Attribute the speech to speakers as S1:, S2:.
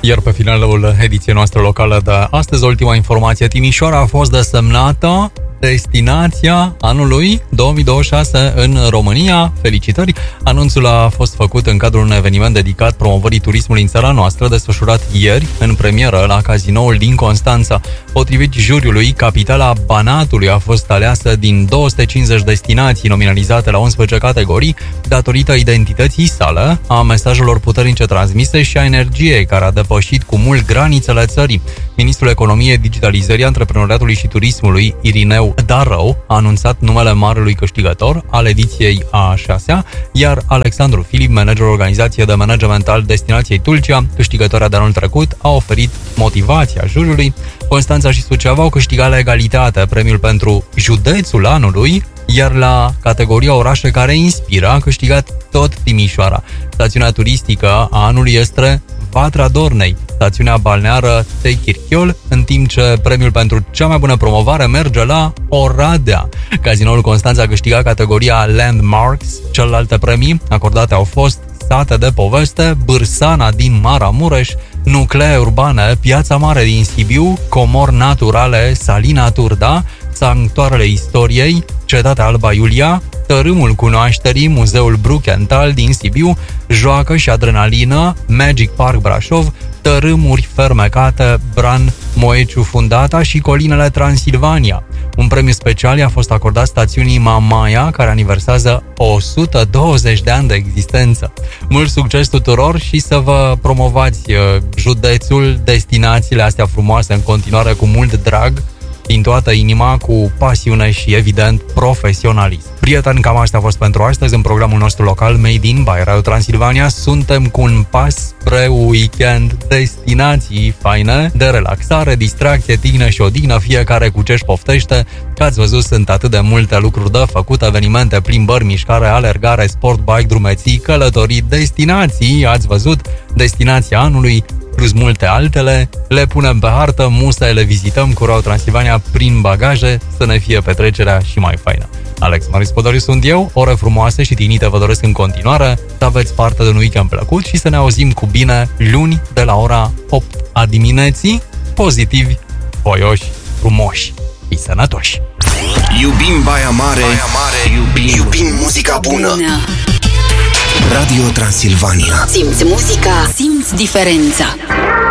S1: Iar pe finalul ediției noastre locală de astăzi, ultima informație, Timișoara a fost desemnată destinația anului 2026 în România. Felicitări! Anunțul a fost făcut în cadrul unui eveniment dedicat promovării turismului în țara noastră, desfășurat ieri în premieră la Cazinoul din Constanța. Potrivit juriului, capitala Banatului a fost aleasă din 250 destinații nominalizate la 11 categorii, datorită identității sale, a mesajelor puternice transmise și a energiei care a depășit cu mult granițele țării. Ministrul Economiei, Digitalizării, Antreprenoriatului și Turismului, Irineu Darău, a anunțat numele marelui câștigător al ediției a 6-a, iar Alexandru Filip, managerul organizației de management al destinației Tulcea, câștigătoarea de anul trecut, a oferit motivația juriului. Constanța și Suceava au câștigat la egalitate premiul pentru județul anului, iar la categoria orașe care inspiră a câștigat tot Timișoara. Stațiunea turistică a anului este Vatra Dornei, stațiunea balneară Techirchiol, în timp ce premiul pentru cea mai bună promovare merge la Oradea. Cazinoul Constanța a câștigat categoria Landmarks, celelalte premii acordate au fost Sate de Poveste, Bârsana din Maramureș, Nuclee Urbane, Piața Mare din Sibiu, Comori Naturale, Salina Turda, Sanctuarele Istoriei, Cetatea Alba Iulia, Tărâmul Cunoașterii, Muzeul Bruckenthal din Sibiu, Joacă și Adrenalină, Magic Park Brașov, Tărâmuri Fermecate, Bran Moeciu Fundata și Colinele Transilvania. Un premiu special i-a fost acordat stațiunii Mamaia, care aniversează 120 de ani de existență. Mult succes tuturor și să vă promovați județul, destinațiile astea frumoase în continuare cu mult drag, din toată inima, cu pasiune și, evident, profesionalism. Prieteni, cam asta a fost pentru astăzi în programul nostru local Made in by Radio Transilvania. Suntem cu un pas spre weekend, destinații faine de relaxare, distracție, tihnă și odihnă, fiecare cu ce-și poftește. Că ați văzut, sunt atât de multe lucruri de făcut, evenimente, plimbări, mișcare, alergare, sport, bike, drumeții, călătorii, destinații, ați văzut, destinația anului, plus multe altele, le punem pe hartă, musai le vizităm cu Radio Transilvania prin bagaje, să ne fie petrecerea și mai faină. Alex Marius Podoriu sunt eu, ore frumoase și tignite vă doresc în continuare, să aveți parte de un weekend plăcut și să ne auzim cu bine luni de la ora 8 a dimineții, pozitivi, voioși, frumoși și sănătoși.
S2: Iubim Baia Mare, iubim muzica bună. Radio Transilvania.
S3: Simți muzica, simți diferența.